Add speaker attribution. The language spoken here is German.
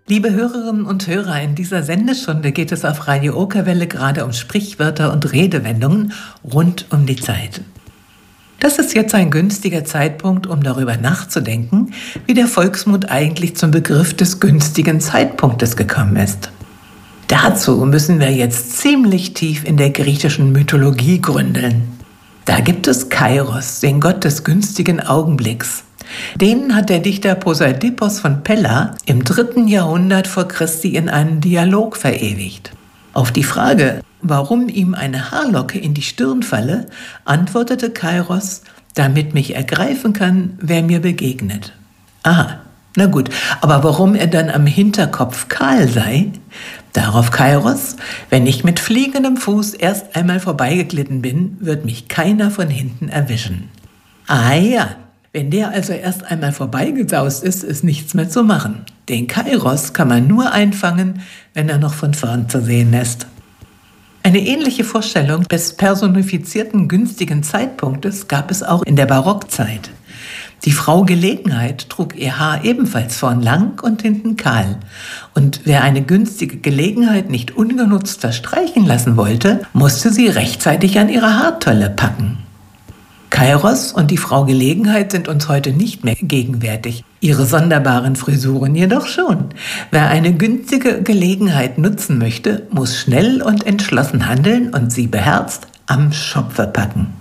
Speaker 1: Liebe Hörerinnen und Hörer, in dieser Sendestunde geht es auf Radio Okerwelle gerade um Sprichwörter und Redewendungen rund um die Zeit. Das ist jetzt ein günstiger Zeitpunkt, um darüber nachzudenken, wie der Volksmund eigentlich zum Begriff des günstigen Zeitpunktes gekommen ist. Dazu müssen wir jetzt ziemlich tief in der griechischen Mythologie gründeln. Da gibt es Kairos, den Gott des günstigen Augenblicks. Den hat der Dichter Poseidipos von Pella im 3. Jahrhundert vor Christi in einem Dialog verewigt. Auf die Frage, warum ihm eine Haarlocke in die Stirn falle, antwortete Kairos, damit mich ergreifen kann, wer mir begegnet. Aha, na gut, aber warum er dann am Hinterkopf kahl sei? Darauf Kairos, wenn ich mit fliegendem Fuß erst einmal vorbeigeglitten bin, wird mich keiner von hinten erwischen. Ah ja, wenn der also erst einmal vorbeigesaust ist, ist nichts mehr zu machen. Den Kairos kann man nur einfangen, wenn er noch von vorn zu sehen ist. Eine ähnliche Vorstellung des personifizierten günstigen Zeitpunktes gab es auch in der Barockzeit. Die Frau Gelegenheit trug ihr Haar ebenfalls vorn lang und hinten kahl. Und wer eine günstige Gelegenheit nicht ungenutzt verstreichen lassen wollte, musste sie rechtzeitig an ihre Haartolle packen. Kairos und die Frau Gelegenheit sind uns heute nicht mehr gegenwärtig, ihre sonderbaren Frisuren jedoch schon. Wer eine günstige Gelegenheit nutzen möchte, muss schnell und entschlossen handeln und sie beherzt am Schopfe packen.